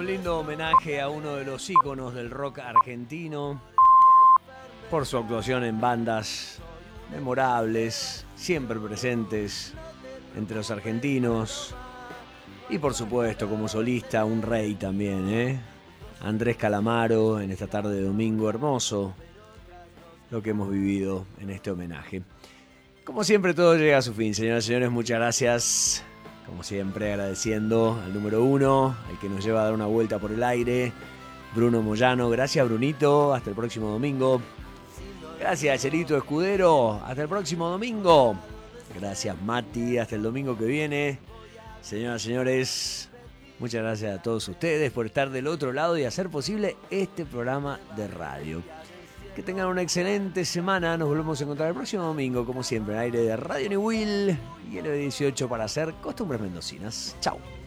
lindo homenaje a uno de los íconos del rock argentino por su actuación en bandas memorables, siempre presentes entre los argentinos y por supuesto como solista un rey también, Andrés Calamaro en esta tarde de domingo. Hermoso lo que hemos vivido en este homenaje. Como siempre todo llega a su fin, señoras y señores, muchas gracias. Como siempre agradeciendo al número uno, al que nos lleva a dar una vuelta por el aire, Bruno Moyano. Gracias, Brunito, hasta el próximo domingo. Gracias, Chelito Escudero, hasta el próximo domingo. Gracias, Mati, hasta el domingo que viene. Señoras y señores, muchas gracias a todos ustedes por estar del otro lado y hacer posible este programa de radio. Que tengan una excelente semana. Nos volvemos a encontrar el próximo domingo, como siempre, en aire de Radio New Will y LB18 para hacer Costumbres Mendocinas. Chau.